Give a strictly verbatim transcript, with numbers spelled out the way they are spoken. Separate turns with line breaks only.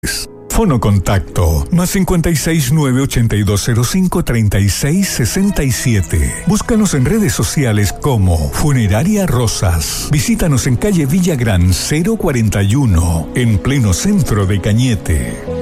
Fono contacto más cincuenta y seis, nueve ochenta y dos cero cinco, treinta y seis sesenta y siete. Búscanos en redes sociales como Funeraria Rosas. Visítanos en calle Villagrán cero cuarenta y uno, en pleno centro de Cañete.